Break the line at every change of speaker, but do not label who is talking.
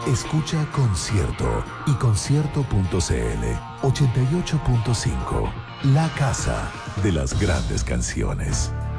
Escucha Concierto y concierto.cl 88.5. La casa de las grandes canciones.